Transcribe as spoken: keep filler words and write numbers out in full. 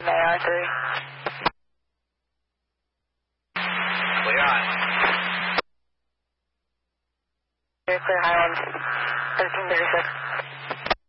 A R three. Clear on. Clear, clear, Highland, thirteen thirty-six.